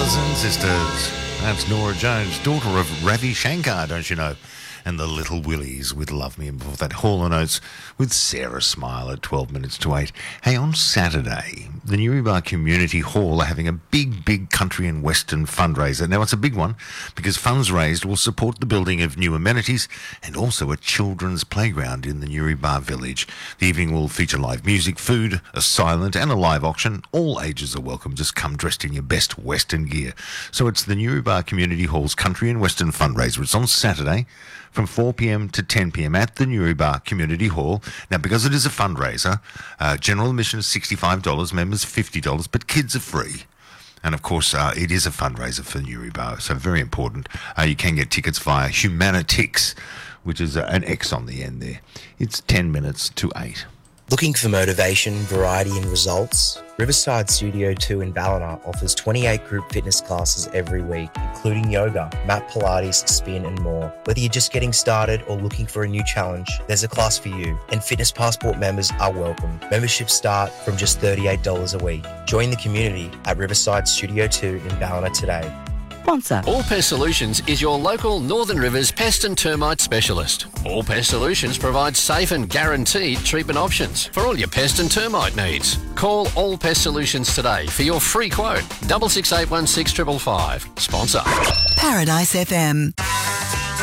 Brothers and sisters. That's Nora Jones, daughter of Ravi Shankar, don't you know? And the Little Willies with Love Me. And before that, Hall & Oates with Sarah Smile at 12 minutes to 8. Hey, on Saturday, the Newrybar Community Hall are having a big country and western fundraiser. Now, it's a big one because funds raised will support the building of new amenities and also a children's playground in the Newrybar village. The evening will feature live music, food, a silent and a live auction. All ages are welcome. Just come dressed in your best western gear. So it's the Newrybar Community Hall's Country and Western fundraiser. It's on Saturday from 4 p.m. to 10 p.m. at the Newrybar Community Hall. Now, because it is a fundraiser, general admission is $65, members $50, but kids are free. And, of course, it is a fundraiser for Newrybar, so very important. You can get tickets via Humanitix, which is an X on the end there. It's 10 minutes to 8. Looking for motivation, variety and results? Riverside Studio 2 in Ballina offers 28 group fitness classes every week, including yoga, mat Pilates, spin and more. Whether you're just getting started or looking for a new challenge, there's a class for you, and Fitness Passport members are welcome. Memberships start from just $38 a week. Join the community at Riverside Studio 2 in Ballina today. Sponsor. All Pest Solutions is your local Northern Rivers pest and termite specialist. All Pest Solutions provides safe and guaranteed treatment options for all your pest and termite needs. Call All Pest Solutions today for your free quote. 66816555. Sponsor. Paradise FM.